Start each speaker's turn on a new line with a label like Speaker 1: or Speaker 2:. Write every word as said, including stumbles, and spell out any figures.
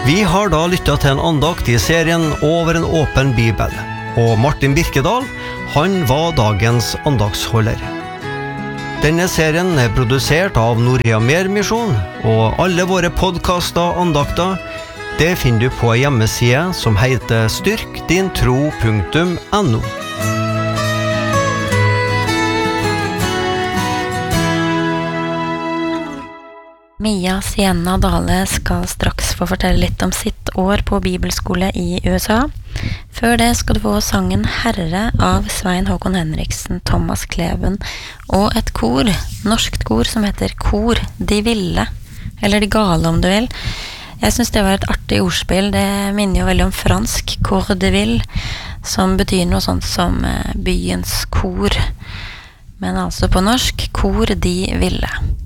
Speaker 1: Vi har da lyttet til en andakt i serien Over en åpen bibel, og Martin Birkedal, han var dagens andaktsholder. Denne serien er produsert av Norea Mer-misjon, og alle våre podcaster og andakter, det finner du på en hjemmeside som heter styrk din tro punktum no.
Speaker 2: Mia Sienna Dale skal straks få fortelle litt om sitt år på bibelskole i U S A. Før det skal du få sangen Herre av Svein Håkon Henriksen, Thomas Kleven og et kor, norskt kor som heter Kor de Ville, eller De Gale om du vil. Jeg synes det var et artig ordspill, det minner jo veldig om fransk, Cour de Ville, som betyr noe sånt som byens kor, men altså på norsk, Kor de Ville.